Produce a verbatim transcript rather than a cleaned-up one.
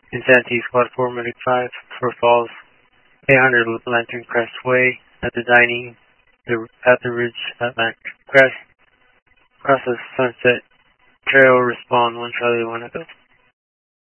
Insanity Squad four Medic five, Fort Falls, eight hundred Lantern Crest Way, at the dining, the, at the Ridge Atlantic Crest, across the Sunset Trail, respond one Charlie one Echo.